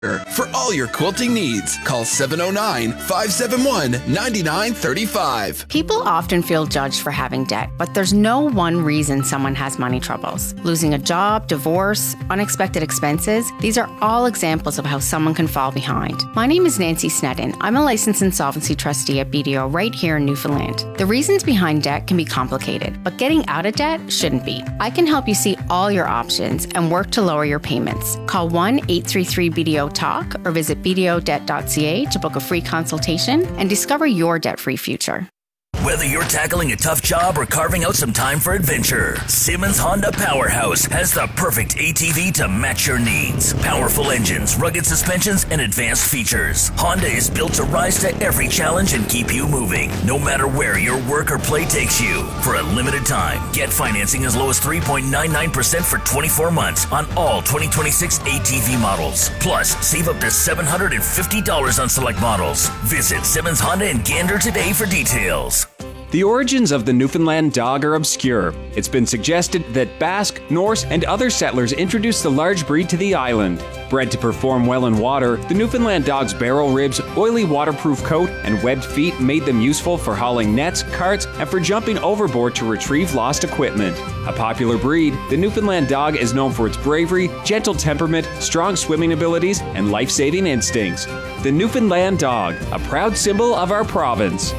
For all your quilting needs, call 709-571-9935. People often feel judged for having debt, but there's no one reason someone has money troubles. Losing a job, divorce, unexpected expenses, these are all examples of how someone can fall behind. My name is Nancy Sneddon. I'm a licensed insolvency trustee at BDO right here in Newfoundland. The reasons behind debt can be complicated, but getting out of debt shouldn't be. I can help you see all your options and work to lower your payments. Call 1-833-BDO Talk or visit bdodebt.ca to book a free consultation and discover your debt-free future. Whether you're tackling a tough job or carving out some time for adventure, Simmons Honda Powerhouse has the perfect ATV to match your needs. Powerful engines, rugged suspensions, and advanced features. Honda is built to rise to every challenge and keep you moving, no matter where your work or play takes you. For a limited time, get financing as low as 3.99% for 24 months on all 2026 ATV models. Plus, save up to $750 on select models. Visit Simmons Honda in Gander today for details. The origins of the Newfoundland dog are obscure. It's been suggested that Basque, Norse, and other settlers introduced the large breed to the island. Bred to perform well in water, the Newfoundland dog's barrel ribs, oily waterproof coat, and webbed feet made them useful for hauling nets, carts, and for jumping overboard to retrieve lost equipment. A popular breed, the Newfoundland dog is known for its bravery, gentle temperament, strong swimming abilities, and life-saving instincts. The Newfoundland dog, a proud symbol of our province.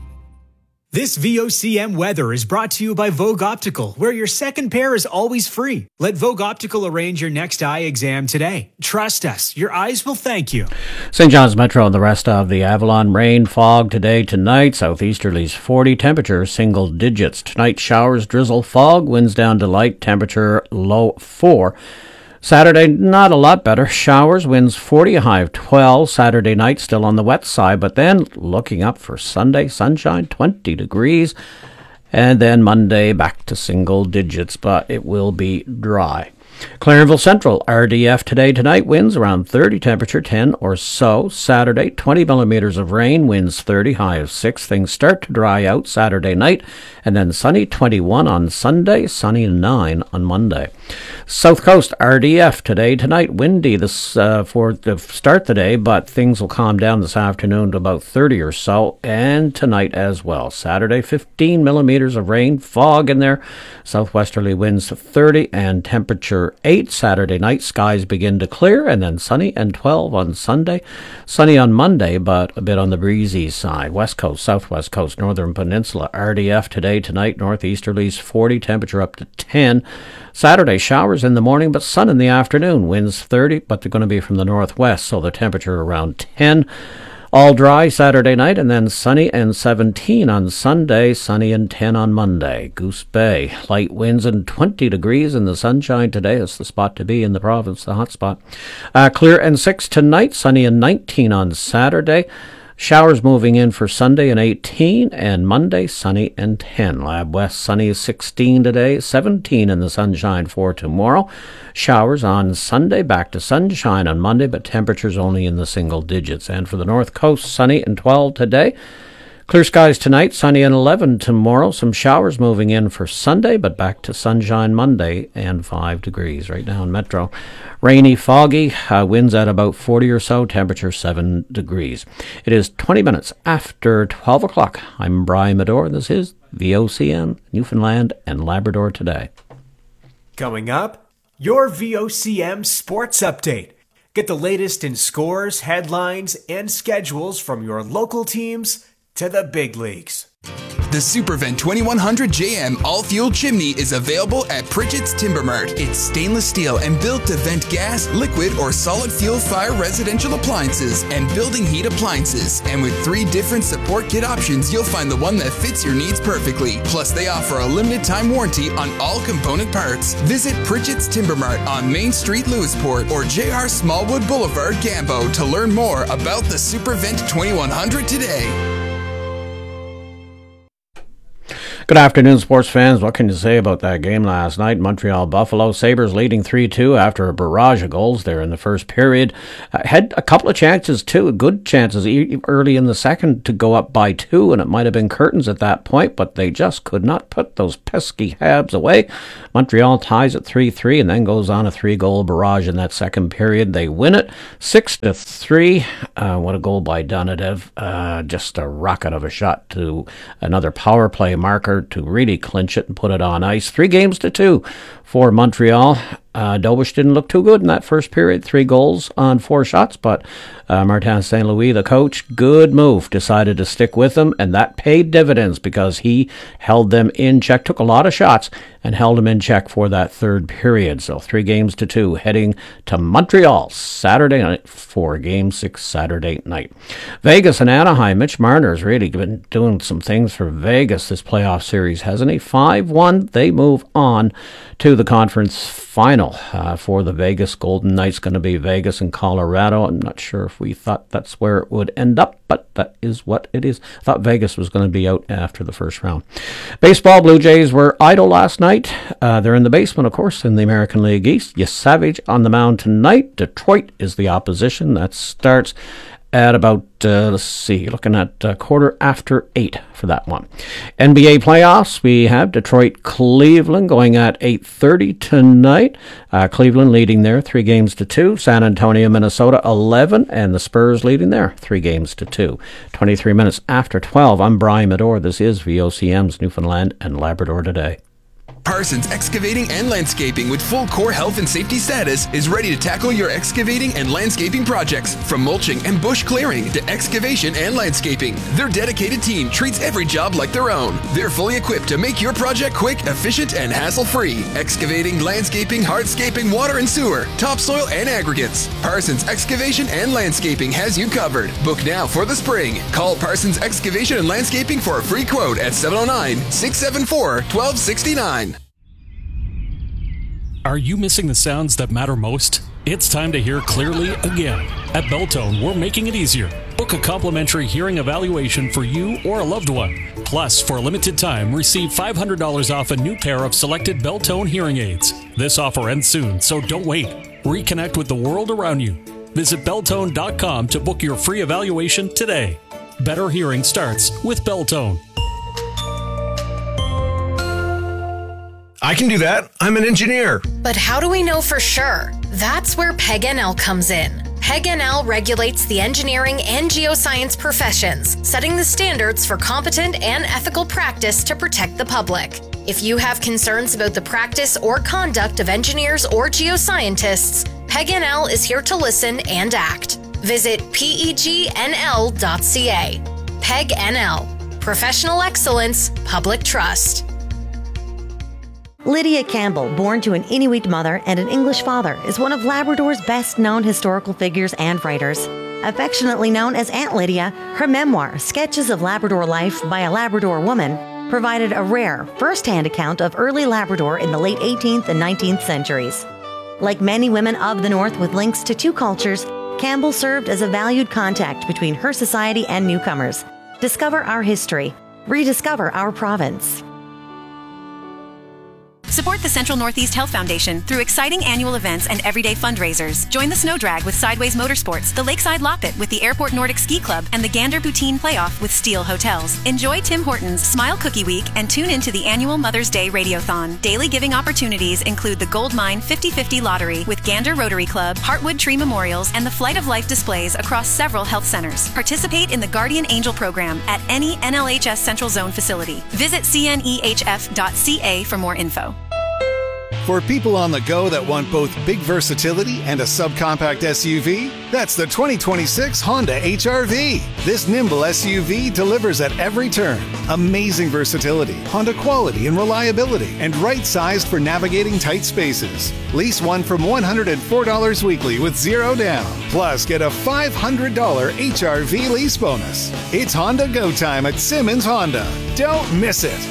This VOCM weather is brought to you by Vogue Optical, where your second pair is always free. Let Vogue Optical arrange your next eye exam today. Trust us, your eyes will thank you. St. John's Metro and the rest of the Avalon. Rain, fog today, tonight. Southeasterlies 40, temperature single digits. Tonight, showers, drizzle, fog, winds down to light, temperature low 4. Saturday, not a lot better. Showers, winds 40, a high of 12. Saturday night, still on the wet side, but then looking up for Sunday, sunshine, 20 degrees. And then Monday, back to single digits, but it will be dry. Clarenville Central, RDF today, tonight, winds around 30, temperature 10 or so. Saturday, 20 millimeters of rain, winds 30, high of 6. Things start to dry out Saturday night, and then sunny 21 on Sunday, sunny 9 on Monday. South Coast, RDF today, tonight, windy for the start the day, but things will calm down this afternoon to about 30 or so, and tonight as well. Saturday, 15 millimeters of rain, fog in there, southwesterly winds 30, and temperature 8. Saturday night, skies begin to clear, and then sunny and 12 on Sunday. Sunny on Monday, but a bit on the breezy side. West Coast, Southwest Coast, Northern Peninsula, RDF today, tonight, northeasterlies 40, temperature up to 10. Saturday, showers in the morning, but sun in the afternoon. Winds 30, but they're going to be from the northwest, so the temperature around 10. All dry Saturday night, and then sunny and 17 on Sunday, sunny and 10 on Monday. Goose Bay, light winds and 20 degrees in the sunshine today. It's the spot to be in the province, the hot spot. Clear and 6 tonight, sunny and 19 on Saturday. Showers moving in for Sunday and 18, and Monday, sunny and 10. Lab West, sunny 16 today, 17 in the sunshine for tomorrow. Showers on Sunday, back to sunshine on Monday, but temperatures only in the single digits. And for the North Coast, sunny and 12 today. Clear skies tonight, sunny and 11 tomorrow. Some showers moving in for Sunday, but back to sunshine Monday and 5 degrees right now in Metro. Rainy, foggy, winds at about 40 or so, temperature 7 degrees. It is 20 minutes after 12 o'clock. I'm Brian Medore, and this is VOCM, Newfoundland and Labrador Today. Coming up, your VOCM Sports Update. Get the latest in scores, headlines, and schedules from your local teams to the big leagues. The Supervent 2100 JM all-fuel chimney is available at Pritchett's Timber Mart. It's stainless steel and built to vent gas, liquid, or solid fuel fire residential appliances and building heat appliances. And with 3 different support kit options, you'll find the one that fits your needs perfectly. Plus, they offer a limited time warranty on all component parts. Visit Pritchett's Timber Mart on Main Street, Lewisport, or JR Smallwood Boulevard, Gambo to learn more about the Supervent 2100 today. Good afternoon, sports fans. What can you say about that game last night? Montreal Buffalo Sabres leading 3-2 after a barrage of goals there in the first period. Had a couple of chances too, good chances early in the second to go up by 2, and it might have been curtains at that point, but they just could not put those pesky Habs away. Montreal ties at 3-3 and then goes on a 3-goal barrage in that second period. They win it 6-3. What a goal by Donadev. Just a rocket of a shot to another power play marker to really clinch it and put it on ice. 3-2 for Montreal. Dobish didn't look too good in that first period. 3 goals on 4 shots, but Martin St. Louis, the coach, good move, decided to stick with them, and that paid dividends because he held them in check, took a lot of shots, and held them in check for that third period. So 3-2, heading to Montreal Saturday night for Game 6 Saturday night. Vegas and Anaheim. Mitch Marner's really been doing some things for Vegas this playoff series, hasn't he? 5-1. They move on to the conference final for the Vegas Golden Knights. Going to be Vegas and Colorado. I'm not sure if we thought that's where it would end up, but that is what it is. I thought Vegas was going to be out after the first round. Baseball, Blue Jays were idle last night. They're in the basement, of course, in the American League East. Savage on the mound tonight. Detroit is the opposition. That starts at about, looking at 8:15 for that one. NBA playoffs, we have Detroit-Cleveland going at 8:30 tonight. Cleveland leading there 3-2. San Antonio, Minnesota 11, and the Spurs leading there 3-2. 23 minutes after 12. I'm Brian Medore. This is VOCM's Newfoundland and Labrador Today. Parsons Excavating and Landscaping, with full core health and safety status, is ready to tackle your excavating and landscaping projects. From mulching and bush clearing to excavation and landscaping, their dedicated team treats every job like their own. They're fully equipped to make your project quick, efficient, and hassle-free. Excavating, landscaping, hardscaping, water and sewer, topsoil, and aggregates. Parsons Excavation and Landscaping has you covered. Book now for the spring. Call Parsons Excavation and Landscaping for a free quote at 709-674-1269. Are you missing the sounds that matter most? It's time to hear clearly again. At Belltone, we're making it easier. Book a complimentary hearing evaluation for you or a loved one. Plus, for a limited time, receive $500 off a new pair of selected Belltone hearing aids. This offer ends soon, so don't wait. Reconnect with the world around you. Visit Belltone.com to book your free evaluation today. Better hearing starts with Belltone. I can do that. I'm an engineer. But how do we know for sure? That's where PEG-NL comes in. PEG-NL regulates the engineering and geoscience professions, setting the standards for competent and ethical practice to protect the public. If you have concerns about the practice or conduct of engineers or geoscientists, PEG-NL is here to listen and act. Visit pegnl.ca. PEG-NL. Professional excellence, public trust. Lydia Campbell, born to an Inuit mother and an English father, is one of Labrador's best-known historical figures and writers. Affectionately known as Aunt Lydia, her memoir, Sketches of Labrador Life by a Labrador Woman, provided a rare, first-hand account of early Labrador in the late 18th and 19th centuries. Like many women of the North with links to 2 cultures, Campbell served as a valued contact between her society and newcomers. Discover our history. Rediscover our province. Support the Central Northeast Health Foundation through exciting annual events and everyday fundraisers. Join the Snow Drag with Sideways Motorsports, the Lakeside Loppet with the Airport Nordic Ski Club, and the Gander Poutine Playoff with Steel Hotels. Enjoy Tim Hortons Smile Cookie Week and tune into the annual Mother's Day Radiothon. Daily giving opportunities include the Gold Mine 50/50 Lottery with Gander Rotary Club, Heartwood Tree Memorials, and the Flight of Life displays across several health centers. Participate in the Guardian Angel program at any NLHS Central Zone facility. Visit cnehf.ca for more info. For people on the go that want both big versatility and a subcompact SUV, that's the 2026 Honda HR-V. This nimble SUV delivers at every turn. Amazing versatility, Honda quality and reliability, and right-sized for navigating tight spaces. Lease one from $104 weekly with 0 down. Plus, get a $500 HR-V lease bonus. It's Honda Go Time at Simmons Honda. Don't miss it.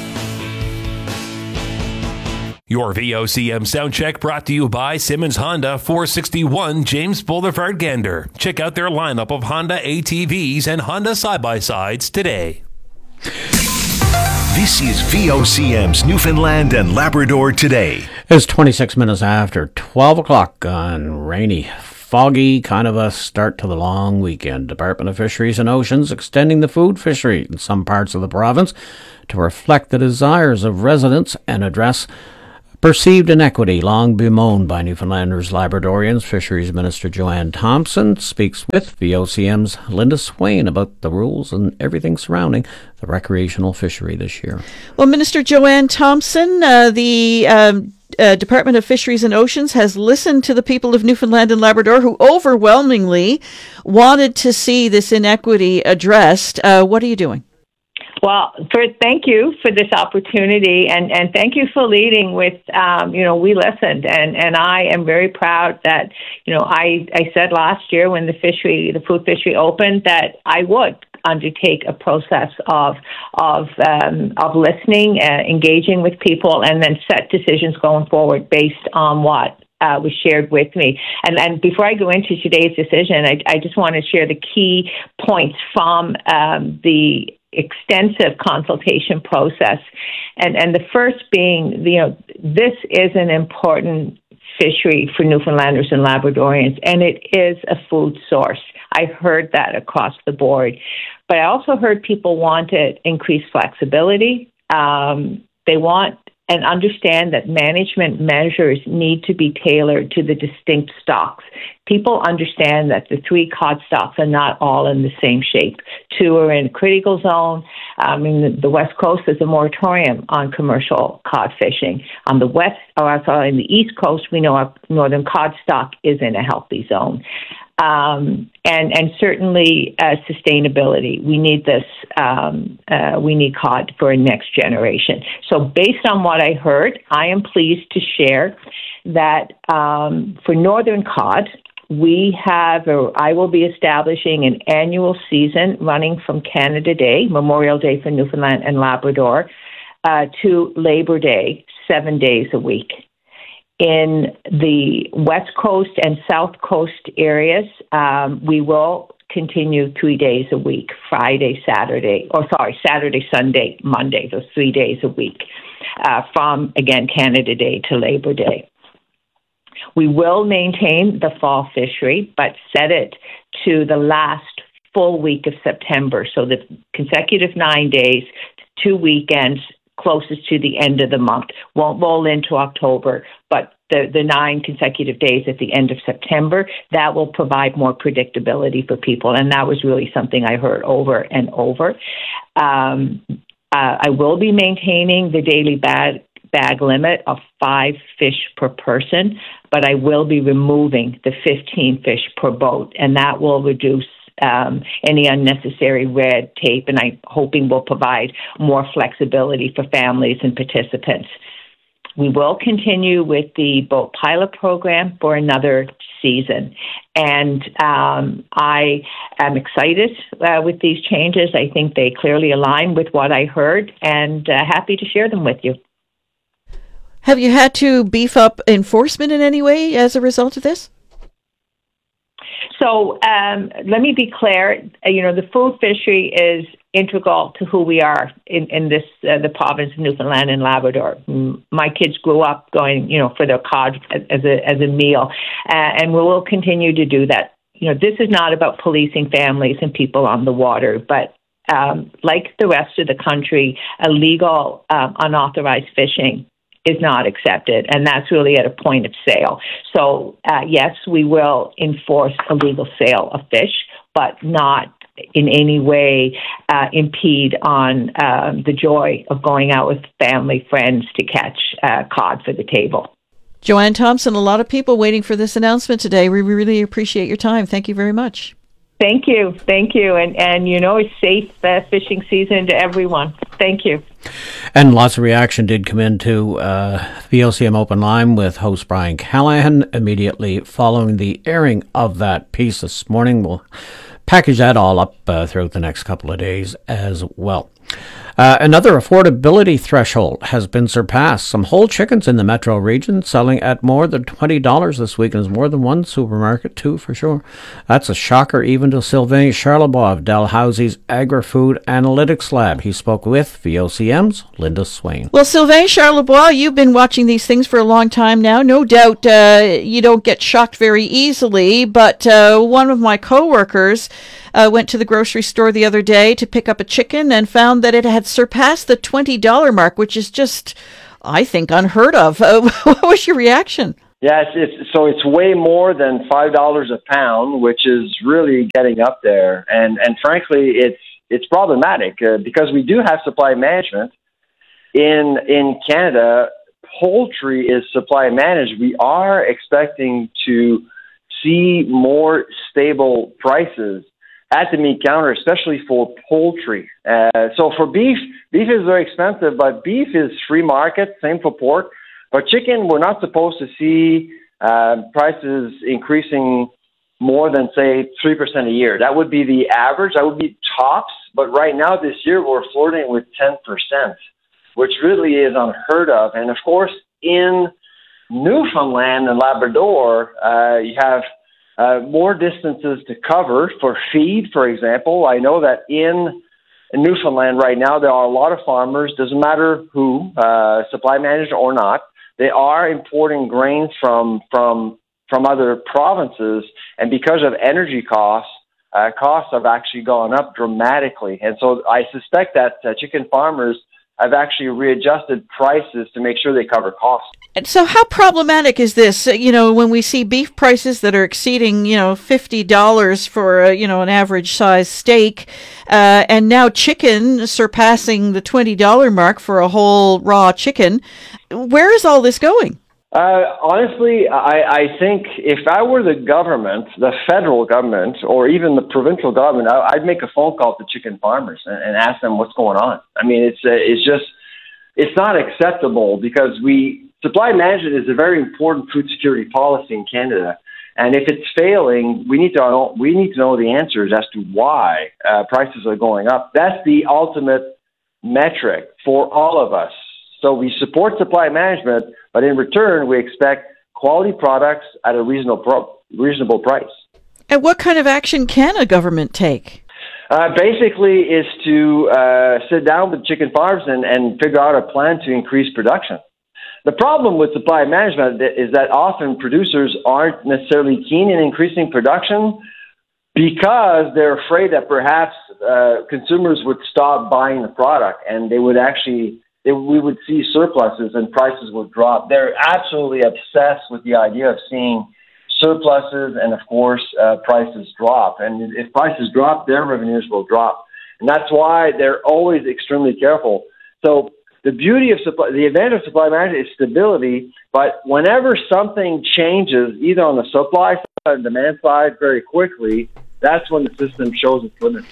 Your VOCM sound check brought to you by Simmons Honda, 461 James Boulevard, Gander. Check out their lineup of Honda ATVs and Honda side-by-sides today. This is VOCM's Newfoundland and Labrador Today. It's 26 minutes after 12 o'clock on rainy, foggy kind of a start to the long weekend. Department of Fisheries and Oceans extending the food fishery in some parts of the province to reflect the desires of residents and address perceived inequity long bemoaned by Newfoundlanders, Labradorians. Fisheries Minister Joanne Thompson speaks with VOCM's Linda Swain about the rules and everything surrounding the recreational fishery this year. Well, Minister Joanne Thompson, the Department of Fisheries and Oceans has listened to the people of Newfoundland and Labrador who overwhelmingly wanted to see this inequity addressed. What are you doing? Well, thank you for this opportunity, and thank you for leading with, we listened, and I am very proud that, I said last year when the food fishery opened that I would undertake a process of listening, engaging with people, and then set decisions going forward based on what was shared with me. And before I go into today's decision, I just want to share the key points from the extensive consultation process. And the first being, this is an important fishery for Newfoundlanders and Labradorians, and it is a food source. I heard that across the board. But I also heard people wanted increased flexibility. They want and understand that management measures need to be tailored to the distinct stocks. People understand that the 3 cod stocks are not all in the same shape. 2 are in critical zone. In the West Coast, there's a moratorium on commercial cod fishing. On the in the East Coast, we know our northern cod stock is in a healthy zone. And certainly sustainability. We need this. We need cod for a next generation. So based on what I heard, I am pleased to share that for northern cod, I will be establishing an annual season running from Canada Day, Memorial Day for Newfoundland and Labrador, to Labor Day, 7 days a week. In the West Coast and South Coast areas, we will continue 3 days a week, Saturday, Sunday, Monday, those 3 days a week, from, again, Canada Day to Labor Day. We will maintain the fall fishery, but set it to the last full week of September, so the consecutive 9 days, 2 weekends, closest to the end of the month. Won't roll into October, but the 9 consecutive days at the end of September, that will provide more predictability for people. And that was really something I heard over and over. I will be maintaining the daily bag limit of 5 fish per person, but I will be removing the 15 fish per boat, and that will reduce any unnecessary red tape, and I'm hoping will provide more flexibility for families and participants. We will continue with the boat pilot program for another season, and I am excited with these changes. I think they clearly align with what I heard, and happy to share them with you. Have you had to beef up enforcement in any way as a result of this? So let me be clear. The food fishery is integral to who we are in this the province of Newfoundland and Labrador. My kids grew up going, for their cod as a meal, and we will continue to do that. This is not about policing families and people on the water, but like the rest of the country, illegal, unauthorized fishing is not accepted, and that's really at a point of sale. So, yes, we will enforce illegal sale of fish, but not in any way impede on the joy of going out with family, friends to catch cod for the table. Joanne Thompson, a lot of people waiting for this announcement today. We really appreciate your time. Thank you very much. Thank you. And it's safe fishing season to everyone. Thank you. And lots of reaction did come into VOCM Open Line with host Brian Callahan immediately following the airing of that piece this morning. We'll package that all up throughout the next couple of days as well. Another affordability threshold has been surpassed. Some whole chickens in the metro region selling at more than $20 this week, and there's more than one supermarket too, for sure. That's a shocker even to Sylvain Charlebois of Dalhousie's Agri-Food Analytics Lab. He spoke with VOCM's Linda Swain. Well, Sylvain Charlebois, you've been watching these things for a long time now. No doubt you don't get shocked very easily, but one of my coworkers went to the grocery store the other day to pick up a chicken and found that it had surpassed the $20 mark, which is just, I think, unheard of. What was your reaction? Yes, it's way more than $5 a pound, which is really getting up there. And frankly, it's problematic because we do have supply management. In Canada, poultry is supply managed. We are expecting to see more stable prices at the meat counter, especially for poultry. So for beef is very expensive, but beef is free market, same for pork. But chicken, we're not supposed to see prices increasing more than, say, 3% a year. That would be the average. That would be tops. But right now, this year, we're flirting with 10%, which really is unheard of. And, of course, in Newfoundland and Labrador, you have more distances to cover for feed, for example. I know that in Newfoundland right now, there are a lot of farmers, doesn't matter who, supply managed or not, they are importing grains from other provinces, and because of energy costs, costs have actually gone up dramatically. And so I suspect that chicken farmers have actually readjusted prices to make sure they cover costs. And so how problematic is this? When we see beef prices that are exceeding, $50 for, an average size steak, and now chicken surpassing the $20 mark for a whole raw chicken, where is all this going? Honestly, I think if I were the government, the federal government, or even the provincial government, I'd make a phone call to chicken farmers and ask them what's going on. I mean, it's not acceptable because supply management is a very important food security policy in Canada. And if it's failing, we need to know the answers as to why prices are going up. That's the ultimate metric for all of us. So we support supply management, but in return, we expect quality products at a reasonable price. And what kind of action can a government take? Basically, is to sit down with chicken farms and figure out a plan to increase production. The problem with supply management is that often producers aren't necessarily keen in increasing production because they're afraid that perhaps consumers would stop buying the product and we would see surpluses and prices would drop. They're absolutely obsessed with the idea of seeing surpluses and, of course, prices drop. And if prices drop, their revenues will drop. And that's why they're always extremely careful. So the advantage of supply management is stability, but whenever something changes, either on the supply side or demand side very quickly, that's when the system shows its limits.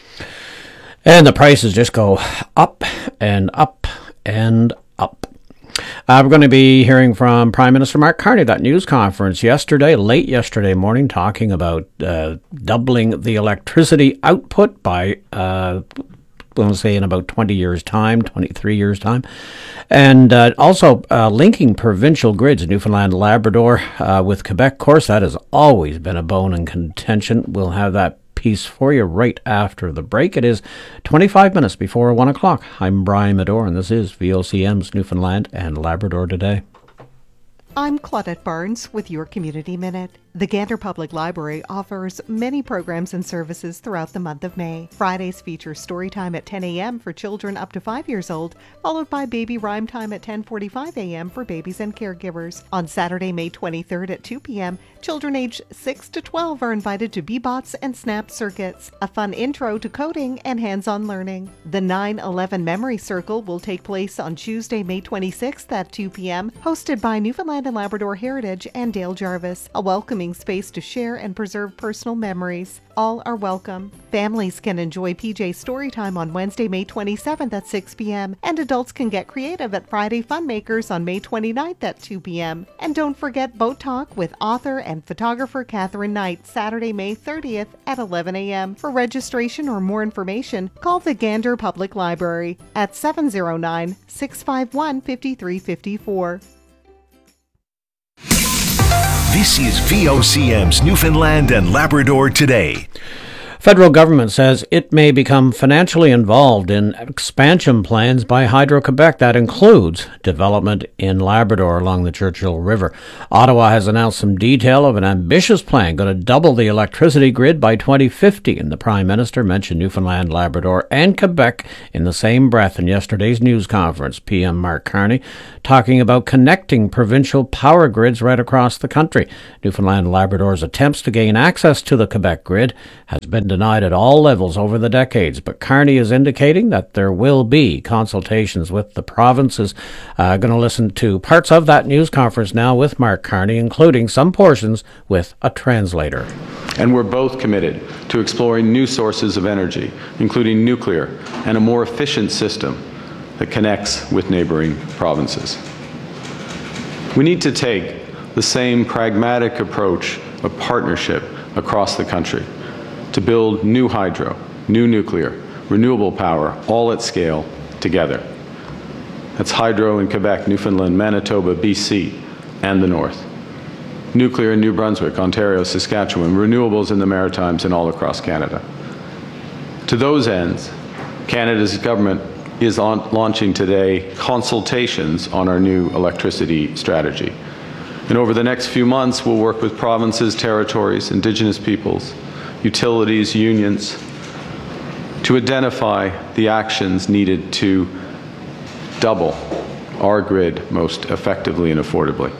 And the prices just go up and up and up. We're going to be hearing from Prime Minister Mark Carney at that news conference late yesterday morning, talking about doubling the electricity output by, in about 20 years' time, 23 years' time. And also linking provincial grids, Newfoundland, Labrador, with Quebec. Of course, that has always been a bone in contention. We'll have that piece for you right after the break. It is 25 minutes before 1 o'clock. I'm Brian Medore, and this is VOCM's Newfoundland and Labrador Today. I'm Claudette Barnes with your Community Minute. The Gander Public Library offers many programs and services throughout the month of May. Fridays feature story time at 10 a.m. for children up to 5 years old, followed by baby rhyme time at 10:45 a.m. for babies and caregivers. On Saturday, May 23rd at 2 p.m., children aged 6 to 12 are invited to Bebots and Snap Circuits, a fun intro to coding and hands-on learning. The 9/11 Memory Circle will take place on Tuesday, May 26th at 2 p.m., hosted by Newfoundland and Labrador Heritage and Dale Jarvis. A welcome welcoming space to share and preserve personal memories. All are welcome. Families can enjoy PJ Storytime on Wednesday, May 27th at 6 p.m. and adults can get creative at Friday Funmakers on May 29th at 2 p.m. And don't forget Boat Talk with author and photographer Catherine Knight, Saturday, May 30th at 11 a.m. For registration or more information, call the Gander Public Library at 709-651-5354. This is VOCM's Newfoundland and Labrador Today. Federal government says it may become financially involved in expansion plans by Hydro-Quebec that includes development in Labrador along the Churchill River. Ottawa has announced some detail of an ambitious plan going to double the electricity grid by 2050, and the Prime Minister mentioned Newfoundland, Labrador and Quebec in the same breath in yesterday's news conference. PM Mark Carney talking about connecting provincial power grids right across the country. Newfoundland and Labrador's attempts to gain access to the Quebec grid has been denied at all levels over the decades, but Carney is indicating that there will be consultations with the provinces. Going to listen to parts of that news conference now with Mark Carney, including some portions with a translator. And we're both committed to exploring new sources of energy, including nuclear and a more efficient system that connects with neighboring provinces. We need to take the same pragmatic approach of partnership across the country to build new hydro, new nuclear, renewable power, all at scale, together. That's hydro in Quebec, Newfoundland, Manitoba, BC, and the North. Nuclear in New Brunswick, Ontario, Saskatchewan, renewables in the Maritimes and all across Canada. To those ends, Canada's government is launching today consultations on our new electricity strategy. And over the next few months, we'll work with provinces, territories, Indigenous peoples, utilities, unions, to identify the actions needed to double our grid most effectively and affordably.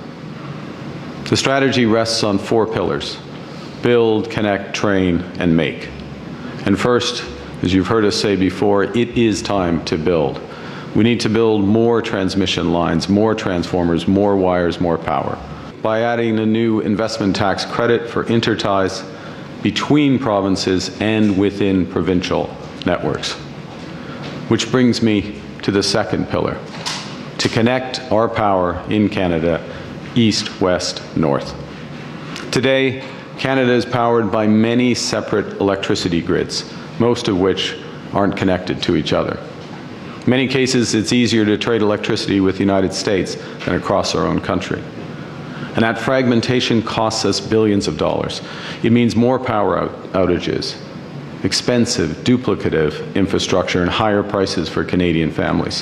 The strategy rests on 4 pillars: build, connect, train, and make. And first, as you've heard us say before, it is time to build. We need to build more transmission lines, more transformers, more wires, more power. By adding a new investment tax credit for interties between provinces and within provincial networks. Which brings me to the second pillar: to connect our power in Canada east, west, north. Today, Canada is powered by many separate electricity grids, most of which aren't connected to each other. In many cases, it's easier to trade electricity with the United States than across our own country. And that fragmentation costs us billions of dollars. It means more power outages, expensive, duplicative infrastructure, and higher prices for Canadian families.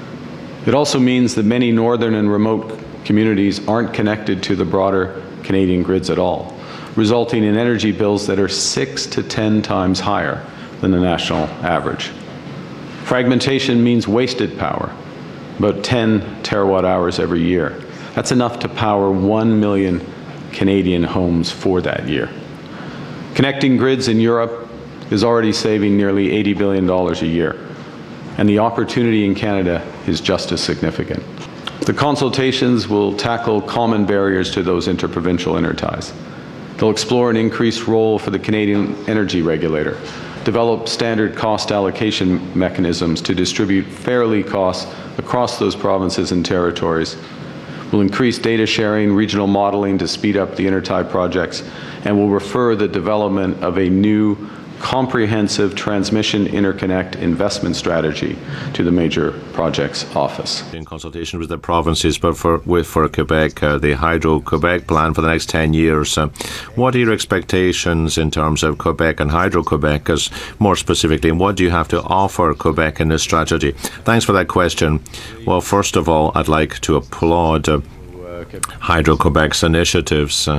It also means that many northern and remote communities aren't connected to the broader Canadian grids at all, resulting in energy bills that are 6 to 10 times higher than the national average. Fragmentation means wasted power, about 10 terawatt hours every year. That's enough to power 1 million Canadian homes for that year. Connecting grids in Europe is already saving nearly $80 billion a year, and the opportunity in Canada is just as significant. The consultations will tackle common barriers to those interprovincial interties. They'll explore an increased role for the Canadian Energy Regulator, develop standard cost allocation mechanisms to distribute fairly costs across those provinces and territories. We'll increase data sharing, regional modeling to speed up the intertie projects, and will refer the development of a new comprehensive transmission interconnect investment strategy to the Major Projects Office. In consultation with the provinces, but for Quebec, the Hydro-Quebec plan for the next 10 years, what are your expectations in terms of Quebec and Hydro-Quebec, as more specifically, and what do you have to offer Quebec in this strategy? Thanks for that question. Well, first of all, I'd like to applaud Hydro-Quebec's initiatives.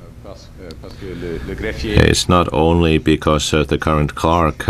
It's not only because the current clerk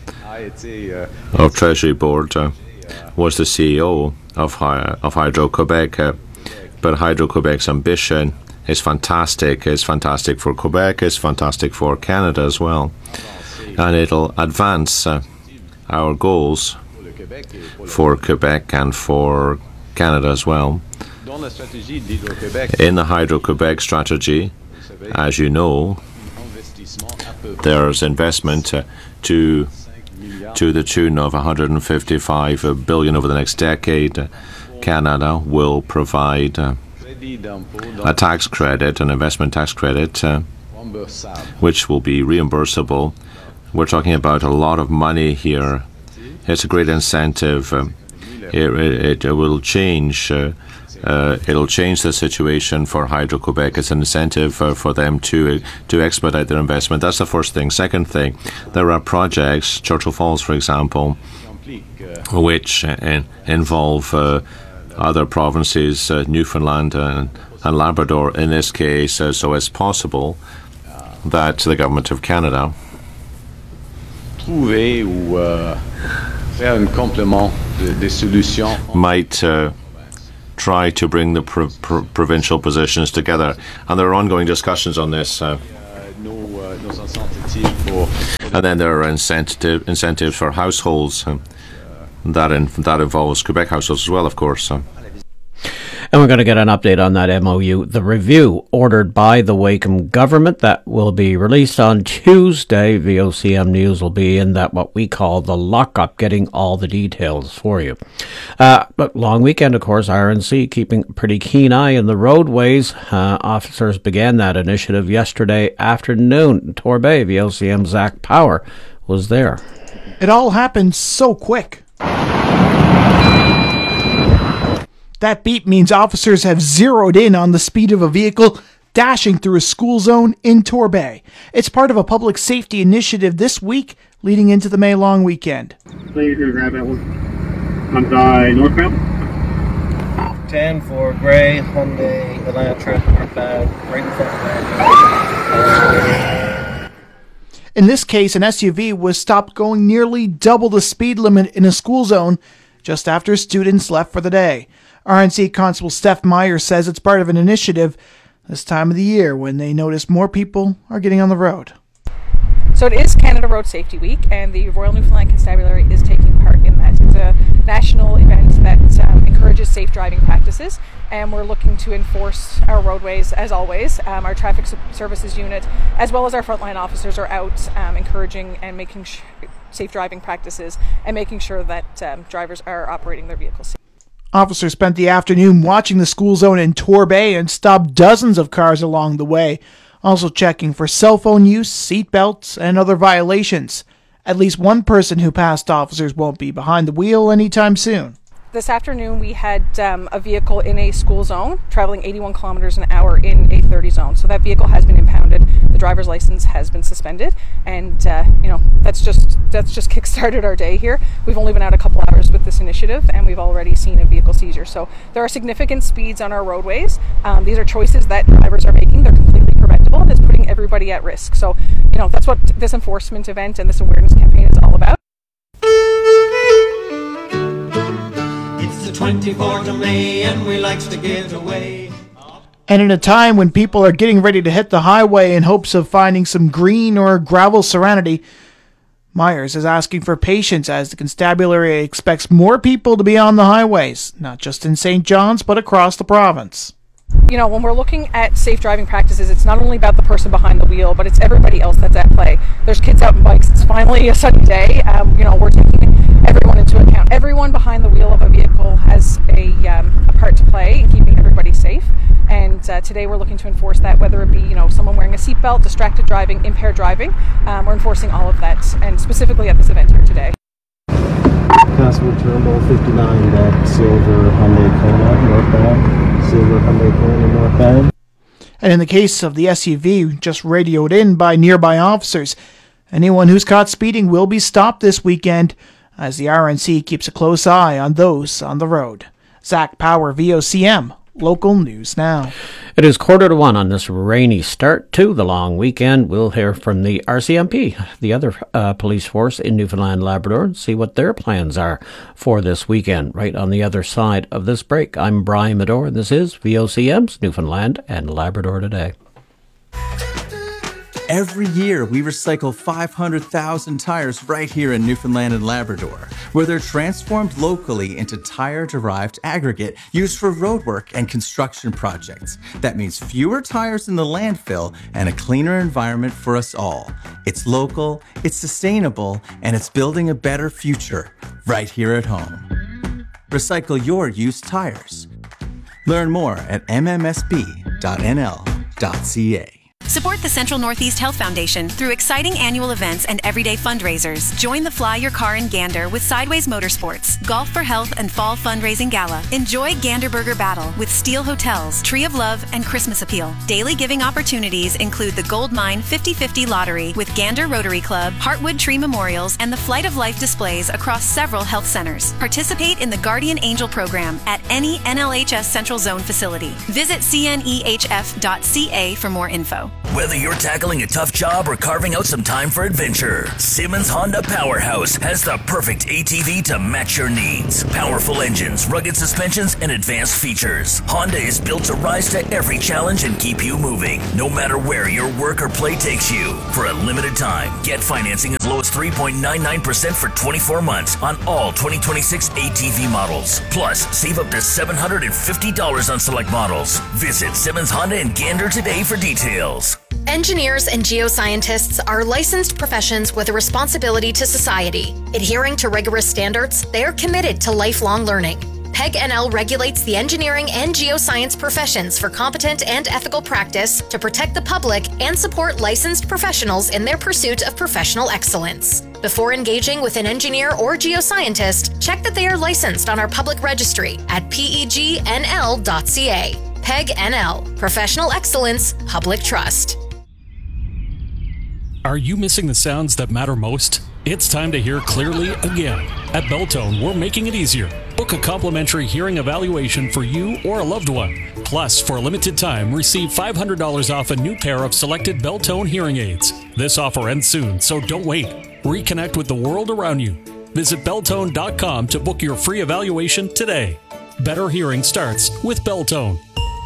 of Treasury Board was the CEO of Hydro-Quebec, but Hydro-Quebec's ambition is fantastic. It's fantastic for Quebec, it's fantastic for Canada as well. And it'll advance our goals for Quebec and for Canada as well. In the Hydro-Quebec strategy, As you know, there's investment to the tune of $155 billion over the next decade. Canada will provide a tax credit, an investment tax credit, which will be reimbursable. We're talking about a lot of money here. It's a great incentive. It will change. It'll change the situation for Hydro-Quebec. It's an incentive for them to expedite their investment. That's the first thing. Second thing, there are projects, Churchill Falls, for example, which involve other provinces, Newfoundland and Labrador in this case. So it's possible that the Government of Canada might try to bring the provincial positions together. And there are ongoing discussions on this. And then there are incentives for households. That involves Quebec households as well, of course. And we're going to get an update on that MOU, the review ordered by the Wakeham government that will be released on Tuesday. VOCM News will be in that what we call the lockup, getting all the details for you. But long weekend, of course, RNC keeping a pretty keen eye on the roadways. Officers began that initiative yesterday afternoon. Torbay, VOCM Zach Power was there. It all happened so quick. That beep means officers have zeroed in on the speed of a vehicle dashing through a school zone in Torbay. It's part of a public safety initiative this week leading into the May long weekend. Please grab that one. Hyundai northbound. 10 for Gray, Hyundai, Elantra, northbound, right in front of that. In this case, an SUV was stopped going nearly double the speed limit in a school zone just after students left for the day. RNC Constable Steph Meyer says it's part of an initiative this time of the year when they notice more people are getting on the road. So it is Canada Road Safety Week, and the Royal Newfoundland Constabulary is taking part in that. It's a national event that encourages safe driving practices, and we're looking to enforce our roadways as always. Our traffic services unit, as well as our frontline officers, are out encouraging and making safe driving practices and making sure that drivers are operating their vehicles safely. Officers spent the afternoon watching the school zone in Torbay and stopped dozens of cars along the way, also checking for cell phone use, seat belts, and other violations. At least one person who passed officers won't be behind the wheel anytime soon. This afternoon we had a vehicle in a school zone traveling 81 kilometers an hour in a 30 zone. So that vehicle has been impounded. The driver's license has been suspended, and that's just kick-started our day here. We've only been out a couple hours with this initiative, and we've already seen a vehicle seizure. So there are significant speeds on our roadways. These are choices that drivers are making. They're completely preventable, and it's putting everybody at risk. So that's what this enforcement event and this awareness campaign is all about. It's the 24th of May and we likes to give away. And in a time when people are getting ready to hit the highway in hopes of finding some green or gravel serenity, Myers is asking for patience as the constabulary expects more people to be on the highways, not just in St. John's, but across the province. When we're looking at safe driving practices, it's not only about the person behind the wheel, but it's everybody else that's at play. There's kids out on bikes. It's finally a sunny day. We're taking everyone into account. Everyone behind the wheel of a vehicle has a part to play in keeping everybody safe. And today we're looking to enforce that, whether it be someone wearing a seatbelt, distracted driving, impaired driving. We're enforcing all of that, and specifically at this event here today. Constable Turnbull 59, that silver Hyundai Kona northbound. Silver Hyundai Kona northbound. And in the case of the SUV just radioed in by nearby officers, anyone who's caught speeding will be stopped this weekend as the RNC keeps a close eye on those on the road. Zach Power, VOCM, Local News Now. It is 1:45 on this rainy start to the long weekend. We'll hear from the RCMP, the other police force in Newfoundland Labrador, and see what their plans are for this weekend, right on the other side of this break. I'm Brian Medore, and this is VOCM's Newfoundland and Labrador Today. Every year, we recycle 500,000 tires right here in Newfoundland and Labrador, where they're transformed locally into tire-derived aggregate used for roadwork and construction projects. That means fewer tires in the landfill and a cleaner environment for us all. It's local, it's sustainable, and it's building a better future right here at home. Recycle your used tires. Learn more at mmsb.nl.ca. Support the Central Northeast Health Foundation through exciting annual events and everyday fundraisers. Join the Fly Your Car in Gander with Sideways Motorsports, Golf for Health and Fall Fundraising Gala. Enjoy Gander Burger Battle with Steel Hotels, Tree of Love, and Christmas Appeal. Daily giving opportunities include the Gold Mine 50/50 Lottery with Gander Rotary Club, Heartwood Tree Memorials, and the Flight of Life displays across several health centers. Participate in the Guardian Angel program at any NLHS Central Zone facility. Visit cnehf.ca for more info. Whether you're tackling a tough job or carving out some time for adventure, Simmons Honda Powerhouse has the perfect ATV to match your needs. Powerful engines, rugged suspensions, and advanced features. Honda is built to rise to every challenge and keep you moving, no matter where your work or play takes you. For a limited time, get financing as low as 3.99% for 24 months on all 2026 ATV models. Plus, save up to $750 on select models. Visit Simmons Honda in Gander today for details. Engineers and geoscientists are licensed professions with a responsibility to society. Adhering to rigorous standards, they are committed to lifelong learning. PEG NL regulates the engineering and geoscience professions for competent and ethical practice to protect the public and support licensed professionals in their pursuit of professional excellence. Before engaging with an engineer or geoscientist, check that they are licensed on our public registry at pegnl.ca. PEG NL, Professional Excellence, Public Trust. Are you missing the sounds that matter most? It's time to hear clearly again. At Beltone, we're making it easier. Book a complimentary hearing evaluation for you or a loved one. Plus, for a limited time, receive $500 off a new pair of selected Beltone hearing aids. This offer ends soon, so don't wait. Reconnect with the world around you. Visit Beltone.com to book your free evaluation today. Better hearing starts with Beltone.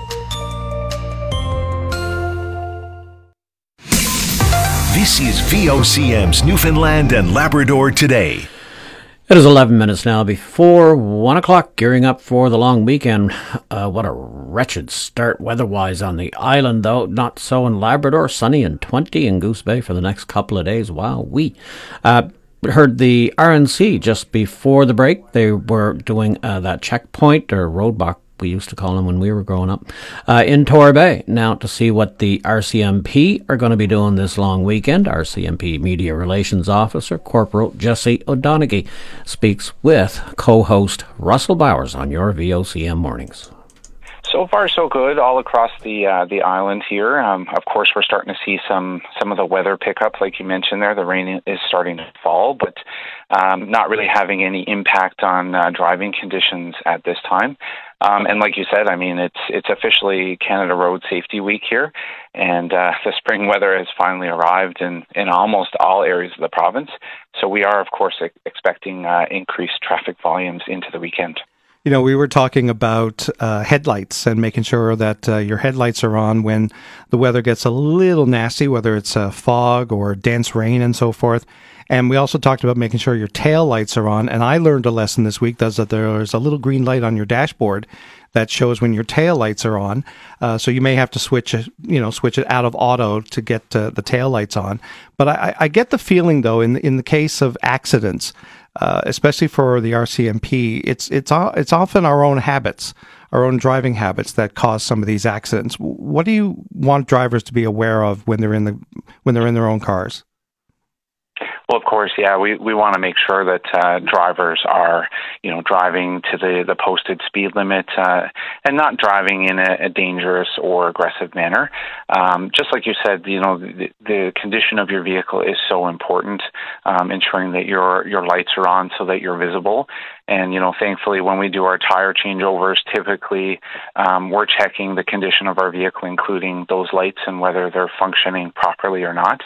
This is VOCM's Newfoundland and Labrador Today. It is 11 minutes now before 1 o'clock, gearing up for the long weekend. What a wretched start weather-wise on the island, though. Not so in Labrador. Sunny and 20 in Goose Bay for the next couple of days. Wow, we heard the RNC just before the break. They were doing that checkpoint or roadblock, we used to call them when we were growing up, in Torbay. Now to see what the RCMP are going to be doing this long weekend. RCMP Media Relations Officer Corporal Jesse O'Donoghue speaks with co-host Russell Bowers on your VOCM Mornings. So far, so good all across the island here. Of course, we're starting to see some of the weather pick up, like you mentioned there. The rain is starting to fall, but not really having any impact on driving conditions at this time. And like you said, I mean, it's officially Canada Road Safety Week here, and the spring weather has finally arrived in almost all areas of the province. So we are, of course, expecting increased traffic volumes into the weekend. You know, we were talking about headlights and making sure that your headlights are on when the weather gets a little nasty, whether it's fog or dense rain and so forth. And we also talked about making sure your tail lights are on. And I learned a lesson this week that there's a little green light on your dashboard that shows when your tail lights are on. So you may have to switch it out of auto to get the tail lights on. But I get the feeling, though, in the case of accidents, especially for the RCMP, it's often our own habits, our own driving habits that cause some of these accidents. What do you want drivers to be aware of when they're in their own cars? Well, of course, yeah, we want to make sure that drivers are, driving to the posted speed limit and not driving in a dangerous or aggressive manner. Just like you said, the condition of your vehicle is so important, ensuring that your lights are on so that you're visible. And, thankfully, when we do our tire changeovers, typically we're checking the condition of our vehicle, including those lights and whether they're functioning properly or not.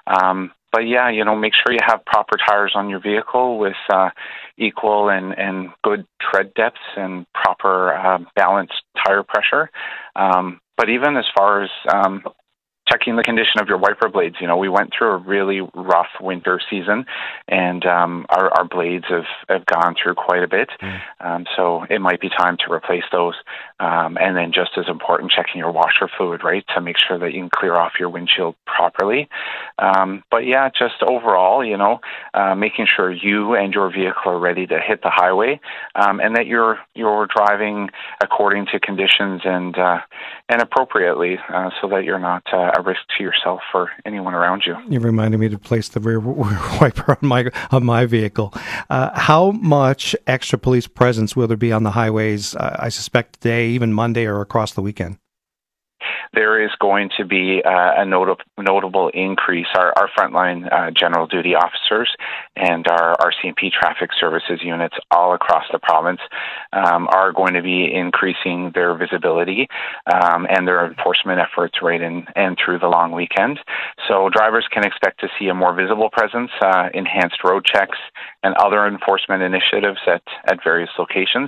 But yeah, make sure you have proper tires on your vehicle with equal and good tread depths and proper balanced tire pressure. But even as far as checking the condition of your wiper blades. We went through a really rough winter season, and our blades have gone through quite a bit. So it might be time to replace those. And then just as important, checking your washer fluid, right, to make sure that you can clear off your windshield properly. But yeah, just overall, making sure you and your vehicle are ready to hit the highway, and that you're driving according to conditions and appropriately, so that you're not a risk to yourself or anyone around you. You reminded me to place the rear wiper on my vehicle. How much extra police presence will there be on the highways, I suspect today, even Monday, or across the weekend? There is going to be a notable increase. Our frontline general duty officers and our RCMP traffic services units all across the province are going to be increasing their visibility and their enforcement efforts right in and through the long weekend. So drivers can expect to see a more visible presence, enhanced road checks, and other enforcement initiatives at various locations.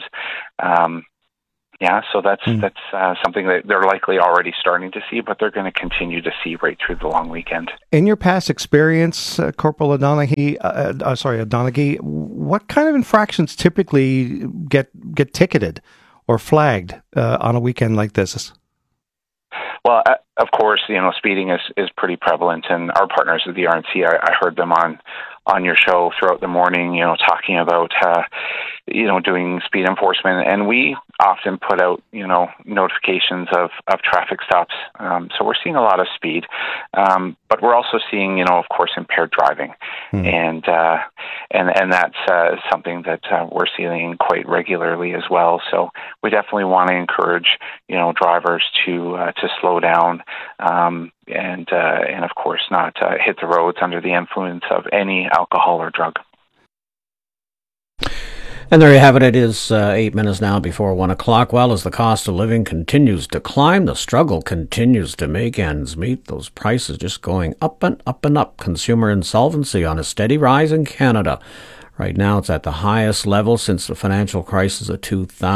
So that's something that they're likely already starting to see, but they're going to continue to see right through the long weekend. In your past experience, Corporal O'Donoghue, what kind of infractions typically get ticketed or flagged on a weekend like this? Well, of course, speeding is pretty prevalent, and our partners at the RNC, I heard them on your show throughout the morning, talking about, doing speed enforcement. And we often put out, notifications of traffic stops. So we're seeing a lot of speed. But we're also seeing, of course, impaired driving. And that's something that we're seeing quite regularly as well. So we definitely want to encourage, drivers to slow down, and of course not hit the roads under the influence of any alcohol or drug. And there you have it. It is 8 minutes now before 1 o'clock. Well, as the cost of living continues to climb, the struggle continues to make ends meet. Those prices just going up and up and up. Consumer insolvency on a steady rise in Canada. Right now, it's at the highest level since the financial crisis of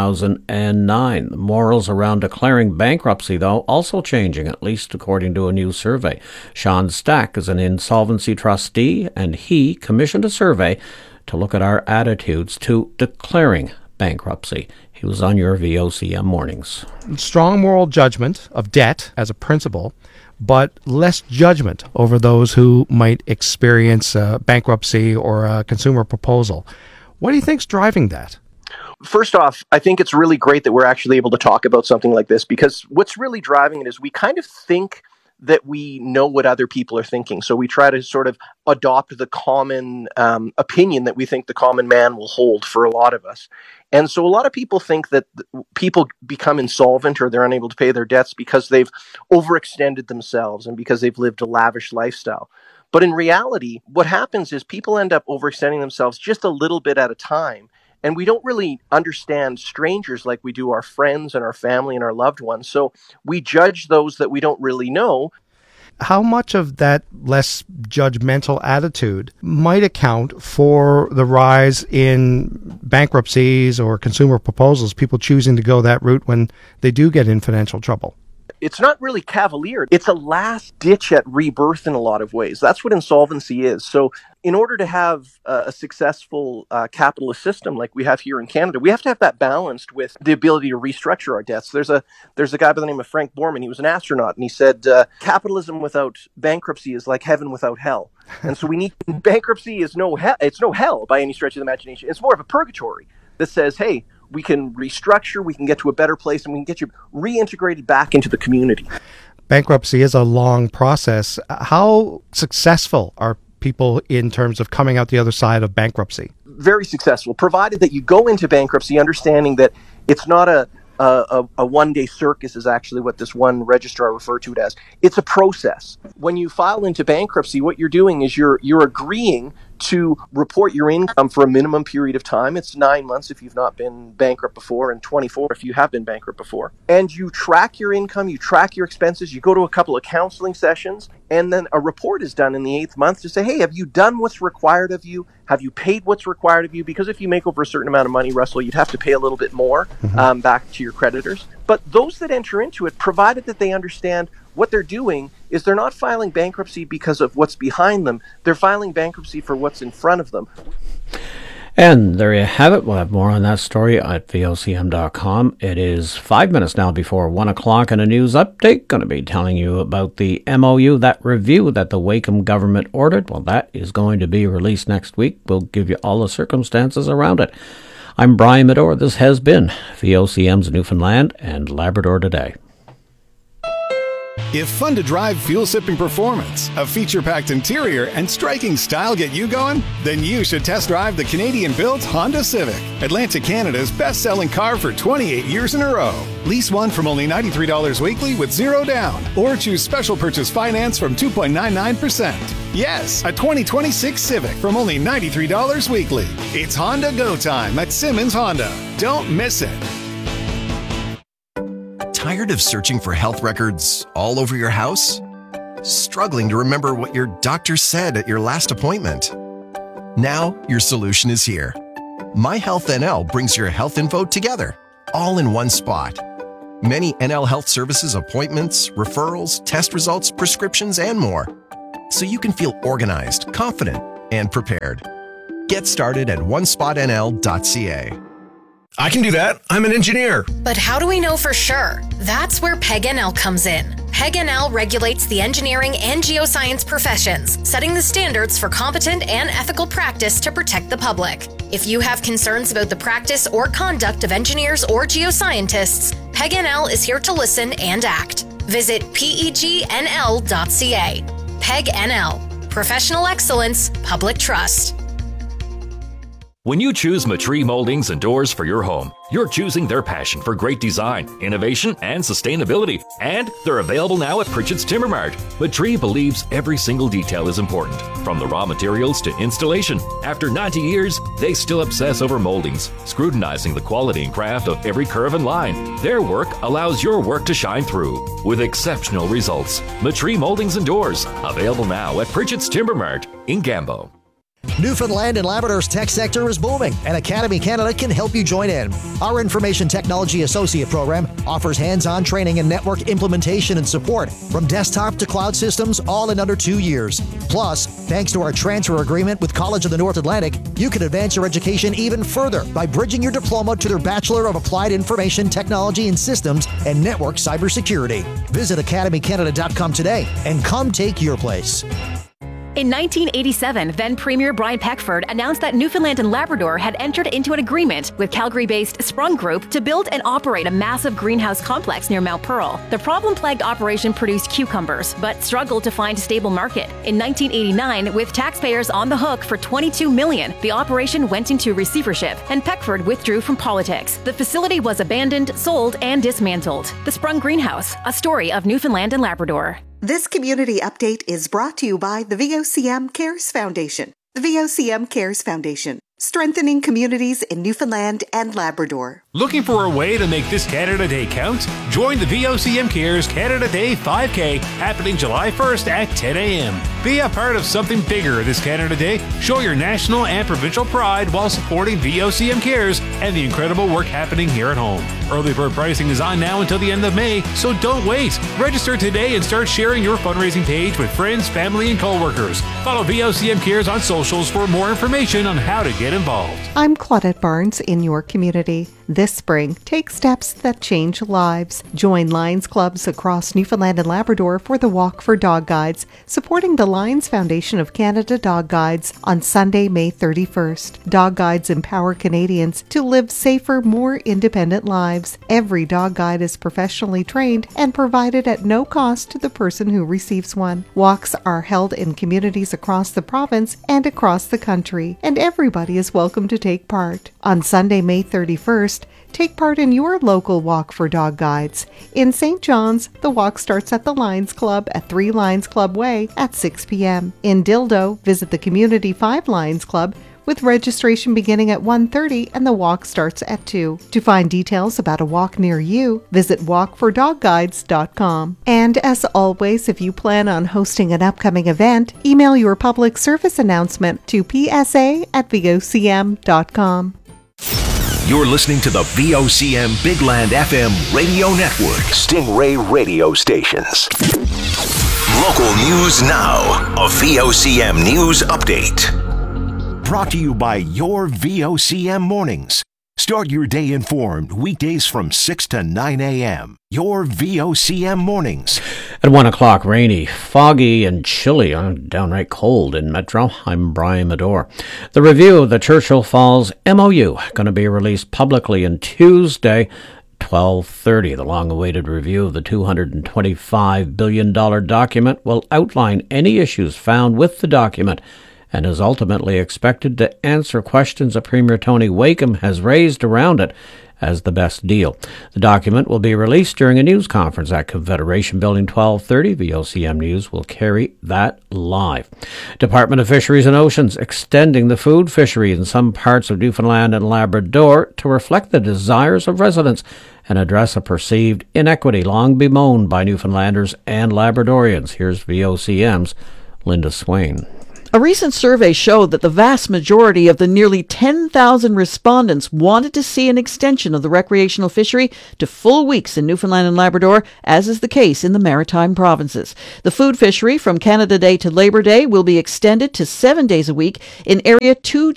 2009. The morals around declaring bankruptcy, though, also changing, at least according to a new survey. Sean Stack is an insolvency trustee, and he commissioned a survey to look at our attitudes to declaring bankruptcy. He was on your VOCM mornings. Strong moral judgment of debt as a principle, but less judgment over those who might experience bankruptcy or a consumer proposal. What do you think's driving that? First off, I think it's really great that we're actually able to talk about something like this, because what's really driving it is we kind of think that we know what other people are thinking. So we try to sort of adopt the common opinion that we think the common man will hold for a lot of us. And so a lot of people think that people become insolvent or they're unable to pay their debts because they've overextended themselves and because they've lived a lavish lifestyle. But in reality, what happens is people end up overextending themselves just a little bit at a time. And we don't really understand strangers like we do our friends and our family and our loved ones. So we judge those that we don't really know. How much of that less judgmental attitude might account for the rise in bankruptcies or consumer proposals, people choosing to go that route when they do get in financial trouble? It's not really cavalier. It's a last ditch at rebirth in a lot of ways. That's what insolvency is. So in order to have a successful capitalist system like we have here in Canada, we have to have that balanced with the ability to restructure our debts. There's a guy by the name of Frank Borman. He was an astronaut, and he said, capitalism without bankruptcy is like heaven without hell. And so we need bankruptcy is no hell. It's no hell by any stretch of the imagination. It's more of a purgatory that says, hey, we can restructure, we can get to a better place, and we can get you reintegrated back into the community. Bankruptcy is a long process. How successful are people in terms of coming out the other side of bankruptcy? Very successful, provided that you go into bankruptcy understanding that it's not a one-day circus is actually what this one registrar referred to it as. It's a process. When you file into bankruptcy, what you're doing is you're agreeing to report your income for a minimum period of time. It's 9 months if you've not been bankrupt before, and 24 if you have been bankrupt before. And you track your income, you track your expenses, you go to a couple of counseling sessions, and then a report is done in the 8th month to say, hey, have you done what's required of you? Have you paid what's required of you? Because if you make over a certain amount of money, Russell, you'd have to pay a little bit more back to your creditors. But those that enter into it, provided that they understand what they're doing, is they're not filing bankruptcy because of what's behind them. They're filing bankruptcy for what's in front of them. And there you have it. We'll have more on that story at vocm.com. It is 5 minutes now before 1 o'clock, and a news update. Going to be telling you about the MOU, that review that the Wakeham government ordered. Well, that is going to be released next week. We'll give you all the circumstances around it. I'm Brian Medore. This has been VOCM's Newfoundland and Labrador Today. If fun to drive, fuel-sipping performance, a feature-packed interior, and striking style get you going, then you should test drive the Canadian-built Honda Civic, Atlantic Canada's best-selling car for 28 years in a row. Lease one from only $93 weekly with zero down, or choose special purchase finance from 2.99%. Yes, a 2026 Civic from only $93 weekly. It's Honda Go Time at Simmons Honda. Don't miss it. Tired of searching for health records all over your house? Struggling to remember what your doctor said at your last appointment? Now your solution is here. MyHealthNL brings your health info together, all in one spot. Many NL Health Services appointments, referrals, test results, prescriptions, and more. So you can feel organized, confident, and prepared. Get started at onespotnl.ca. I can do that. I'm an engineer. But how do we know for sure? That's where PEG-NL comes in. PEG-NL regulates the engineering and geoscience professions, setting the standards for competent and ethical practice to protect the public. If you have concerns about the practice or conduct of engineers or geoscientists, PEG-NL is here to listen and act. Visit pegnl.ca. PEG-NL. Professional excellence, public trust. When you choose Matree Moldings and Doors for your home, you're choosing their passion for great design, innovation, and sustainability. And they're available now at Pritchett's Timber Mart. Matree believes every single detail is important, from the raw materials to installation. After 90 years, they still obsess over moldings, scrutinizing the quality and craft of every curve and line. Their work allows your work to shine through, with exceptional results. Matree Moldings and Doors, available now at Pritchett's Timber Mart in Gambo. Newfoundland and Labrador's tech sector is booming, and Academy Canada can help you join in. Our Information Technology Associate Program offers hands-on training and network implementation and support from desktop to cloud systems, all in under 2 years. Plus, thanks to our transfer agreement with College of the North Atlantic, you can advance your education even further by bridging your diploma to their Bachelor of Applied Information Technology and Systems and Network Cybersecurity. Visit academycanada.com today and come take your place. In 1987, then Premier Brian Peckford announced that Newfoundland and Labrador had entered into an agreement with Calgary-based Sprung Group to build and operate a massive greenhouse complex near Mount Pearl. The problem-plagued operation produced cucumbers, but struggled to find a stable market. In 1989, with taxpayers on the hook for $22 million, the operation went into receivership, and Peckford withdrew from politics. The facility was abandoned, sold, and dismantled. The Sprung Greenhouse, a story of Newfoundland and Labrador. This community update is brought to you by the VOCM Cares Foundation. The VOCM Cares Foundation, strengthening communities in Newfoundland and Labrador. Looking for a way to make this Canada Day count? Join the VOCM Cares Canada Day 5K happening July 1st at 10 a.m. Be a part of something bigger this Canada Day. Show your national and provincial pride while supporting VOCM Cares and the incredible work happening here at home. Early bird pricing is on now until the end of May, so don't wait. Register today and start sharing your fundraising page with friends, family, and coworkers. Follow VOCM Cares on socials for more information on how to get involved. I'm Claudette Barnes in your community. This spring, take steps that change lives. Join Lions Clubs across Newfoundland and Labrador for the Walk for Dog Guides, supporting the Lions Foundation of Canada Dog Guides on Sunday, May 31st. Dog Guides empower Canadians to live safer, more independent lives. Every dog guide is professionally trained and provided at no cost to the person who receives one. Walks are held in communities across the province and across the country, and everybody is welcome to take part. On Sunday, May 31st, take part in your local Walk for Dog Guides. In St. John's, the walk starts at the Lions Club at 3 Lions Club Way at 6 p.m. In Dildo, visit the Community 5 Lions Club with registration beginning at 1:30 and the walk starts at 2. To find details about a walk near you, visit walkfordogguides.com. And as always, if you plan on hosting an upcoming event, email your public service announcement to psa@vocm.com. You're listening to the VOCM Bigland FM radio network, Stingray radio stations. Local news now. A VOCM news update. Brought to you by your VOCM mornings. Start your day informed weekdays from 6 to 9 a.m. Your VOCM mornings. At 1 o'clock, rainy, foggy, and chilly, downright cold in Metro. I'm Brian Medore. The review of the Churchill Falls MOU going to be released publicly on Tuesday, 12:30. The long-awaited review of the $225 billion document will outline any issues found with the document and is ultimately expected to answer questions that Premier Tony Wakeham has raised around it as the best deal. The document will be released during a news conference at Confederation Building 12:30. VOCM News will carry that live. Department of Fisheries and Oceans extending the food fishery in some parts of Newfoundland and Labrador to reflect the desires of residents and address a perceived inequity long bemoaned by Newfoundlanders and Labradorians. Here's VOCM's Linda Swain. A recent survey showed that the vast majority of the nearly 10,000 respondents wanted to see an extension of the recreational fishery to full weeks in Newfoundland and Labrador, as is the case in the Maritime provinces. The food fishery from Canada Day to Labor Day will be extended to 7 days a week in Area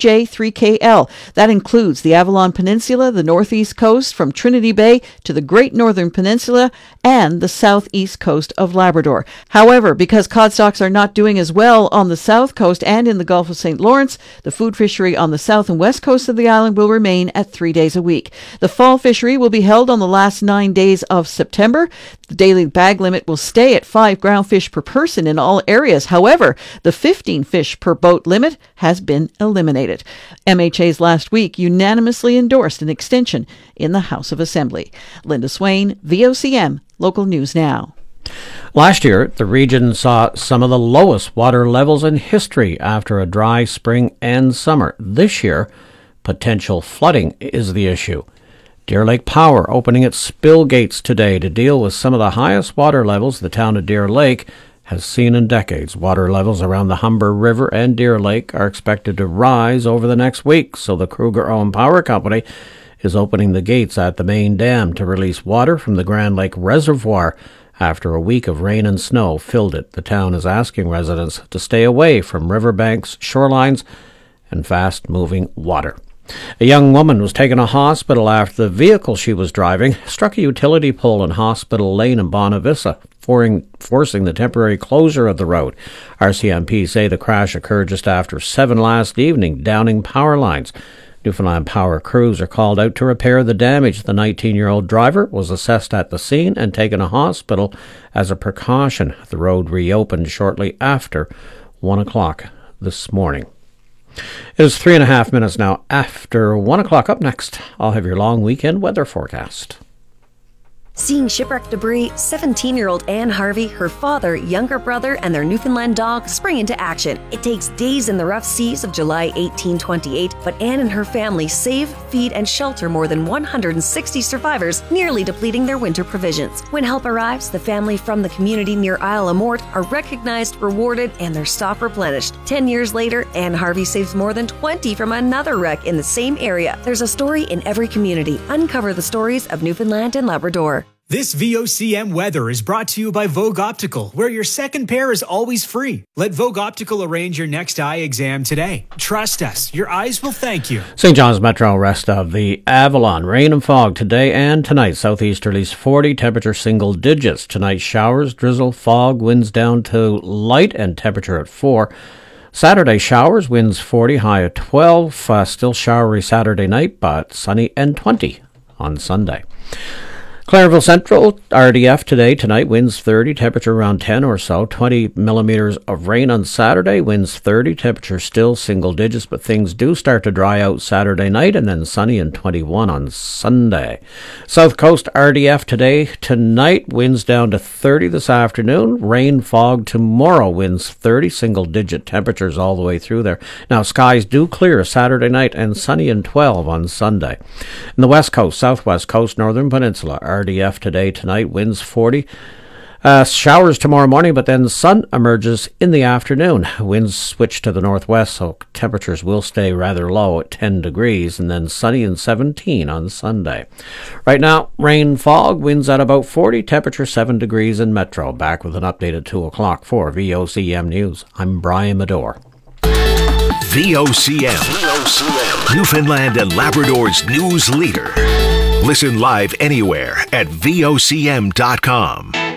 2J3KL. That includes the Avalon Peninsula, the northeast coast from Trinity Bay to the Great Northern Peninsula, and the southeast coast of Labrador. However, because cod stocks are not doing as well on the south coast and in the Gulf of St. Lawrence, the food fishery on the south and west coast of the island will remain at 3 days a week. The fall fishery will be held on the last 9 days of September. The daily bag limit will stay at 5 groundfish per person in all areas. However, the 15 fish per boat limit has been eliminated. MHA's last week unanimously endorsed an extension in the House of Assembly. Linda Swain, VOCM, Local News Now. Last year, the region saw some of the lowest water levels in history after a dry spring and summer. This year, potential flooding is the issue. Deer Lake Power opening its spill gates today to deal with some of the highest water levels the town of Deer Lake has seen in decades. Water levels around the Humber River and Deer Lake are expected to rise over the next week, so the Kruger-owned power company is opening the gates at the main dam to release water from the Grand Lake Reservoir after a week of rain and snow filled it. The town is asking residents to stay away from riverbanks, shorelines, and fast-moving water. A young woman was taken to hospital after the vehicle she was driving struck a utility pole in Hospital Lane in Bonavista, forcing the temporary closure of the road. RCMP say the crash occurred just after 7 last evening, downing power lines. Newfoundland Power crews are called out to repair the damage. The 19-year-old driver was assessed at the scene and taken to hospital as a precaution. The road reopened shortly after 1 o'clock this morning. It is 3.5 minutes now after 1 o'clock. Up next, I'll have your long weekend weather forecast. Seeing shipwreck debris, 17-year-old Anne Harvey, her father, younger brother, and their Newfoundland dog spring into action. It takes days in the rough seas of July 1828, but Anne and her family save, feed, and shelter more than 160 survivors, nearly depleting their winter provisions. When help arrives, the family from the community near Isle La Morte are recognized, rewarded, and their stock replenished. 10 years later, Anne Harvey saves more than 20 from another wreck in the same area. There's a story in every community. Uncover the stories of Newfoundland and Labrador. This VOCM weather is brought to you by Vogue Optical, where your second pair is always free. Let Vogue Optical arrange your next eye exam today. Trust us, your eyes will thank you. St. John's Metro, rest of the Avalon. Rain and fog today and tonight. Southeasterlies 40, temperature single digits. Tonight showers, drizzle, fog, winds down to light and temperature at 4. Saturday showers, winds 40, high at 12. Still showery Saturday night, but sunny and 20 on Sunday. Clarenville Central, RDF today, tonight, winds 30, temperature around 10 or so, 20 millimeters of rain on Saturday, winds 30, temperature still single digits, but things do start to dry out Saturday night, and then sunny and 21 on Sunday. South Coast, RDF today, tonight, winds down to 30 this afternoon, rain, fog tomorrow, winds 30, single digit temperatures all the way through there. Now, skies do clear Saturday night and sunny and 12 on Sunday. In the West Coast, Southwest Coast, Northern Peninsula, RDF today, tonight, winds 40. Showers tomorrow morning, but then sun emerges in the afternoon. Winds switch to the northwest, so temperatures will stay rather low at 10 degrees, and then sunny and 17 on Sunday. Right now, rain, fog, winds at about 40, temperature 7 degrees in Metro. Back with an update at 2 o'clock for VOCM News. I'm Brian Medore. VOCM, Newfoundland and Labrador's news leader. Listen live anywhere at VOCM.com.